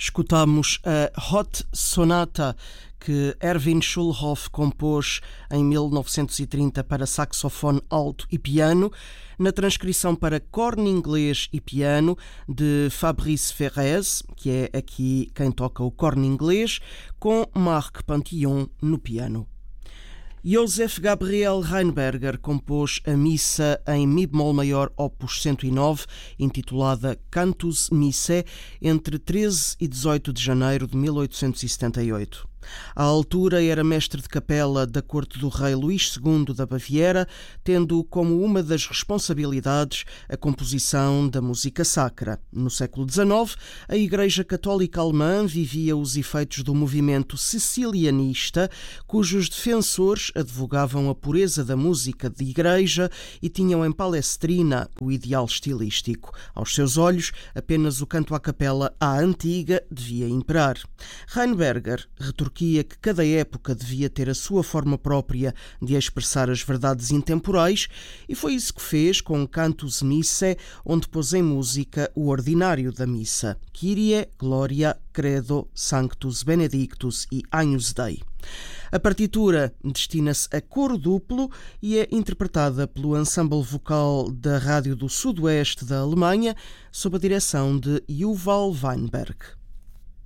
Escutamos a Hot Sonata, que Erwin Schulhoff compôs em 1930 para saxofone alto e piano, na transcrição para corno inglês e piano de Fabrice Ferrez, que é aqui quem toca o corno inglês, com Marc Pantillon no piano. Joseph Gabriel Rheinberger compôs a missa em mi bemol maior opus 109, intitulada Cantus Missae, entre 13 e 18 de janeiro de 1878. À altura era mestre de capela da corte do rei Luís II da Baviera, tendo como uma das responsabilidades a composição da música sacra. No século XIX, a Igreja Católica Alemã vivia os efeitos do movimento cecilianista, cujos defensores advogavam a pureza da música de igreja e tinham em Palestrina o ideal estilístico. Aos seus olhos, apenas o canto à capela à antiga devia imperar. Rheinberger retorquia que cada época devia ter a sua forma própria de expressar as verdades intemporais, e foi isso que fez com Cantus Missae, onde pôs em música o ordinário da missa, Kyrie, Gloria, Credo, Sanctus, Benedictus e Agnus Dei. A partitura destina-se a coro duplo e é interpretada pelo ensemble vocal da Rádio do Sudoeste da Alemanha, sob a direção de Yuval Weinberg.